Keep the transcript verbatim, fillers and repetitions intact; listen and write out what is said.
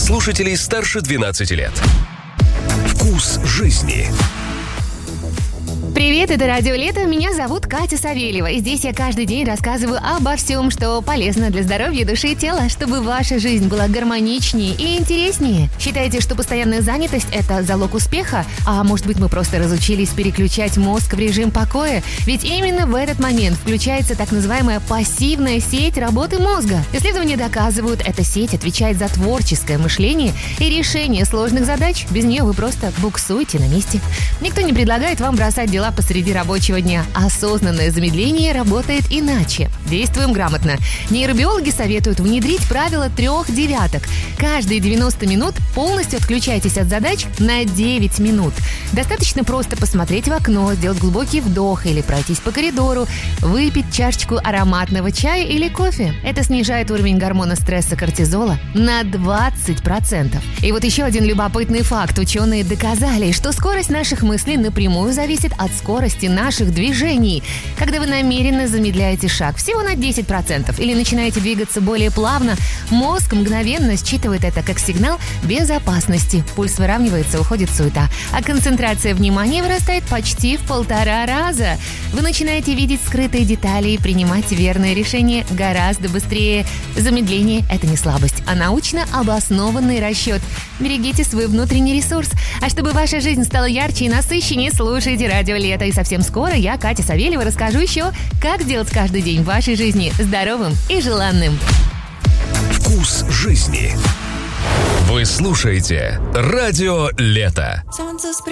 слушателей старше двенадцати лет. Вкус жизни. Привет, это Радио Лето. Меня зовут Катя Савельева. И здесь я каждый день рассказываю обо всем, что полезно для здоровья души и тела, чтобы ваша жизнь была гармоничнее и интереснее. Считаете, что постоянная занятость – это залог успеха? А может быть, мы просто разучились переключать мозг в режим покоя? Ведь именно в этот момент включается так называемая пассивная сеть работы мозга. Исследования доказывают, эта сеть отвечает за творческое мышление и решение сложных задач. Без нее вы просто буксуете на месте. Никто не предлагает вам бросать дела посреди рабочего дня. Осознанное замедление работает иначе. Действуем грамотно. Нейробиологи советуют внедрить правило трех девяток. Каждые девяносто минут полностью отключайтесь от задач на девять минут. Достаточно просто посмотреть в окно, сделать глубокий вдох или пройтись по коридору, выпить чашечку ароматного чая или кофе. Это снижает уровень гормона стресса кортизола на двадцать процентов. И вот еще один любопытный факт. Ученые доказали, что скорость наших мыслей напрямую зависит от скорости наших движений. Когда вы намеренно замедляете шаг всего на десять процентов или начинаете двигаться более плавно, мозг мгновенно считывает это как сигнал безопасности. Пульс выравнивается, уходит суета, а концентрация внимания вырастает почти в полтора раза. Вы начинаете видеть скрытые детали и принимать верные решения гораздо быстрее. Замедление – это не слабость, а научно обоснованный расчет. Берегите свой внутренний ресурс. А чтобы ваша жизнь стала ярче и насыщеннее, слушайте Радио Лето. И совсем скоро я, Катя Савельева, расскажу еще, как сделать каждый день в вашей жизни здоровым и желанным. Вкус жизни. Вы слушаете Радио Лето.